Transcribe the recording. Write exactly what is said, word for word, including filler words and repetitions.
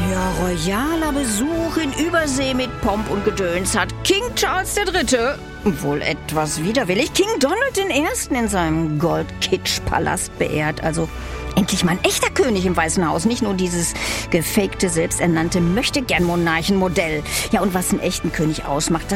Ja, royaler Besuch in Übersee mit Pomp und Gedöns hat King Charles der Dritte, wohl etwas widerwillig, King Donald den Ersten in seinem Gold-Kitsch-Palast beehrt. Also endlich mal ein echter König im Weißen Haus, nicht nur dieses gefakte, selbsternannte Möchtegern-Monarchen-Modell. Ja, und was einen echten König ausmacht, das